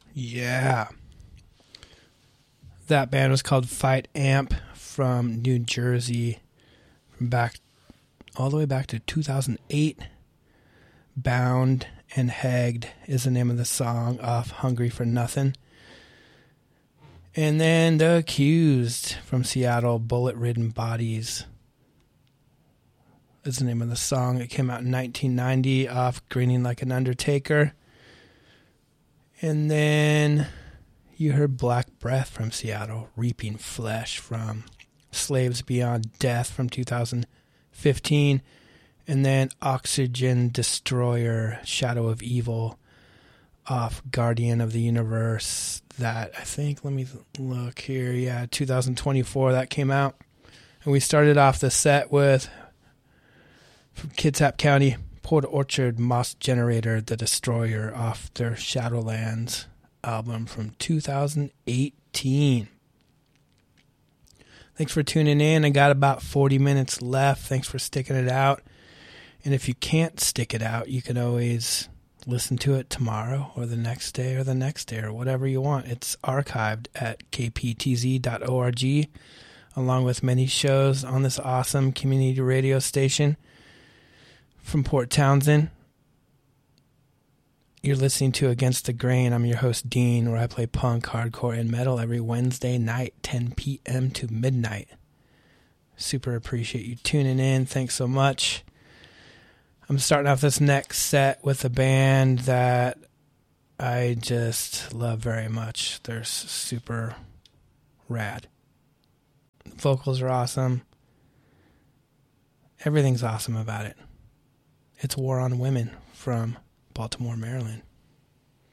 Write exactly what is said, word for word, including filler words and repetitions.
Yeah. That band was called Fight Amp from New Jersey, from back all the way back to two thousand eight. Bound and Hagged is the name of the song off Hungry for Nothing. And then The Accused from Seattle, Bullet Ridden Bodies is the name of the song. It came out in nineteen ninety off Grinning Like an Undertaker. And then you heard Black Breath from Seattle, Reaping Flesh from Slaves Beyond Death from two thousand fifteen. And then Oxygen Destroyer, Shadow of Evil off Guardian of the Universe. That, I think, let me look here. Yeah, two thousand twenty-four that came out. And we started off the set with, from Kitsap County, Port Orchard, Moss Generator, The Destroyer off their Shadowlands album from two thousand eighteen. Thanks for tuning in. I got about forty minutes left. Thanks for sticking it out. And if you can't stick it out, you can always listen to it tomorrow or the next day or the next day or whatever you want. It's archived at k p t z dot org, along with many shows on this awesome community radio station from Port Townsend. You're listening to Against the Grain. I'm your host, Dean, where I play punk, hardcore, and metal every Wednesday night, ten p.m. to midnight. Super appreciate you tuning in. Thanks so much. I'm starting off this next set with a band that I just love very much. They're super rad. The vocals are awesome. Everything's awesome about it. It's War on Women from Baltimore, Maryland.